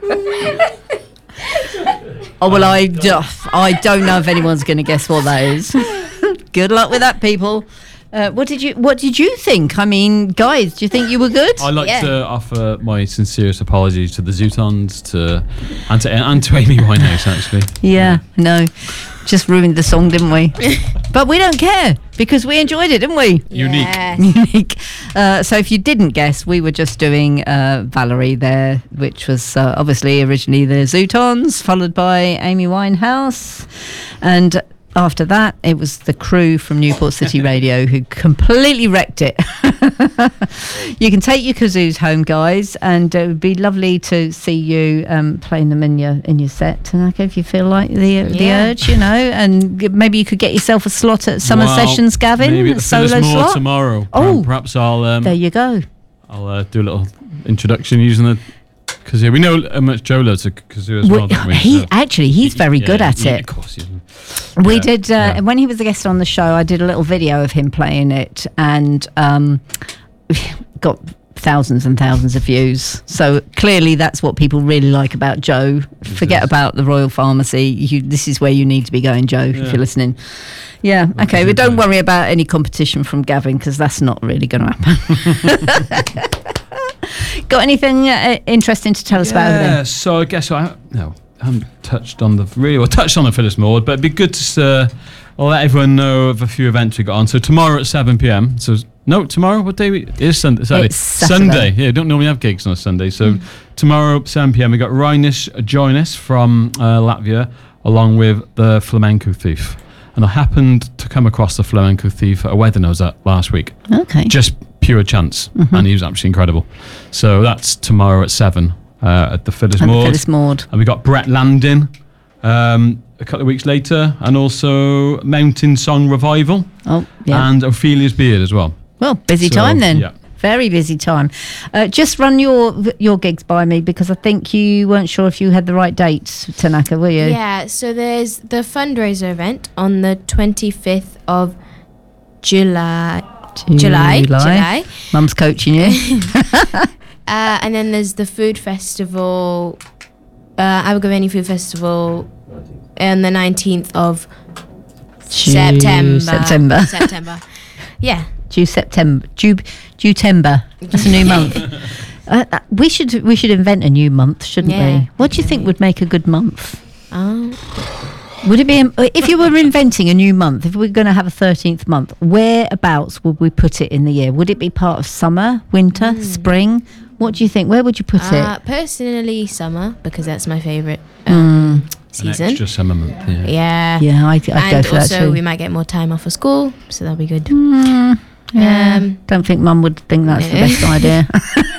Oh, well, I don't know if anyone's going to guess what that is. Good luck with that, people. What did you think? I mean, guys, do you think you were good? I'd like to offer my sincerest apologies to the Zootons and to Amy Winehouse, actually. Yeah, no. Just ruined the song, didn't we? But we don't care because we enjoyed it, didn't we? Yes. Unique. So if you didn't guess, we were just doing Valerie there, which was obviously originally the Zootons, followed by Amy Winehouse. And after that, it was the crew from Newport City Radio who completely wrecked it. You can take your kazoos home, guys, and it would be lovely to see you playing them in your set. And if you feel like the urge, and maybe you could get yourself a slot at Summer Sessions, Gavin. Maybe at the solo Phyllis Moore slot tomorrow. Oh, perhaps I'll. There you go. I'll do a little introduction using the. Because we know how much Joe loves a kazoo as well, don't we? He's very good at it. Of course, We did when he was a guest on the show. I did a little video of him playing it, and got thousands and thousands of views. So clearly, that's what people really like about Joe. Forget about the Royal Pharmacy. This is where you need to be going, Joe, if you're listening. Yeah. Okay. But don't worry about any competition from Gavin because that's not really going to happen. Got anything interesting to tell us about over there? Yeah, so I guess I haven't touched on the Phyllis Moore, but it'd be good to I'll let everyone know of a few events we got on. So tomorrow at 7 p.m. So tomorrow, what day it is? Sunday. It's Saturday. Sunday. Yeah, don't normally have gigs on a Sunday. So tomorrow at 7 p.m. we got Rainis Joinis from Latvia, along with the Flamenco Thief. And I happened to come across the Flamenco Thief at a wedding I was at last week. Okay. Just pure chance, and he was absolutely incredible. So that's tomorrow at 7 at the Phyllis Moore. And we got Brett Landin a couple of weeks later, and also Mountain Song Revival. Oh, yeah. And Ophelia's Beard as well. Well, busy time then. Yeah. Very busy time. Just run your gigs by me because I think you weren't sure if you had the right dates, Tanaka, were you? Yeah, so there's the fundraiser event on the 25th of July. Mum's coaching you. And then there's the food festival, Abergavenny Food Festival, on the 19th of September. Yeah. September. That's a new month. We should invent a new month, shouldn't we? What do you think would make a good month? Would it be if you were inventing a new month? If we were going to have a 13th month, whereabouts would we put it in the year? Would it be part of summer, winter, spring? What do you think? Where would you put it? Personally, summer, because that's my favourite season. An extra summer month. Yeah. I'd go for that too. And also, we might get more time off of school, so that'll be good. Don't think Mum would think that's the best idea.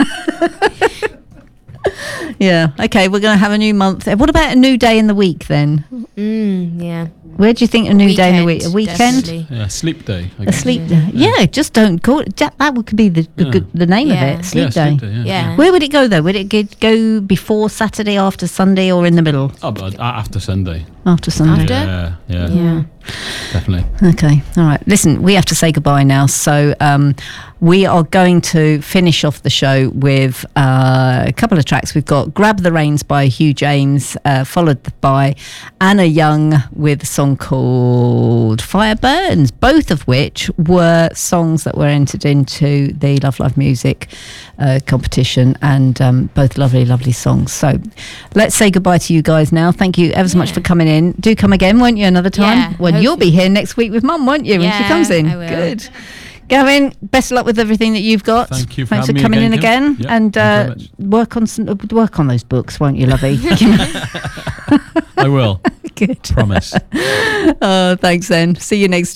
Yeah. Okay, we're going to have a new month. What about a new day in the week then? Yeah. Where do you think a new day in the week? A weekend? Definitely. Yeah, sleep day. A sleep day. Yeah, just don't call it. That could be the name of it. Sleep day. Yeah. Where would it go though? Would it go before Saturday, after Sunday, or in the middle? Oh, but after Sunday. After Sunday. Yeah. Definitely. Okay. All right. Listen, we have to say goodbye now. So we are going to finish off the show with a couple of tracks. We've got Grab the Reins by Hugh James, followed by Anna Young with a song called Fire Burns, both of which were songs that were entered into the Love Live Music competition, and both lovely, lovely songs. So let's say goodbye to you guys now. Thank you ever so much for coming in. Do come again, won't you, another time? Yeah, well, you'll be here next week with Mum, won't you, when she comes in? I will. Good. Gavin, best of luck with everything that you've got. Thank you for Thanks for having me coming in again. Yep, and work on those books, won't you, lovey? I will. Good. Promise. Thanks then. See you next time.